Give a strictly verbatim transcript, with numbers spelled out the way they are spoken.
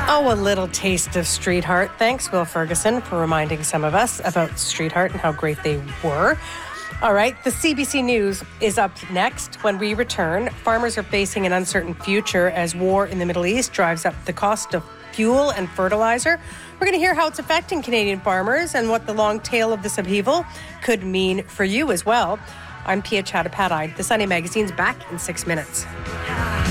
Oh, a little taste of Street Heart. Thanks, Will Ferguson, for reminding some of us about Street Heart and how great they were. All right, the C B C News is up next. When we return, farmers are facing an uncertain future as war in the Middle East drives up the cost of fuel and fertilizer. We're going to hear how it's affecting Canadian farmers and what the long tail of this upheaval could mean for you as well. I'm Pia Chattopadhyde. The Sunday Magazine's back in six minutes.